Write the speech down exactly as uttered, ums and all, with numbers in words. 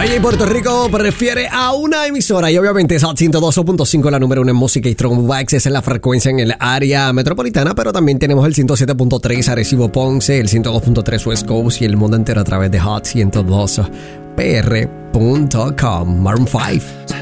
Oye, Puerto Rico prefiere a una emisora y obviamente es Hot ciento dos punto cinco, la número uno en música y throwbacks. Esa es la frecuencia en el área metropolitana, pero también tenemos el ciento siete punto tres Arecibo Ponce, el ciento dos punto tres West Coast y el mundo entero a través de Hot ciento dos P R punto com. Maroon cinco.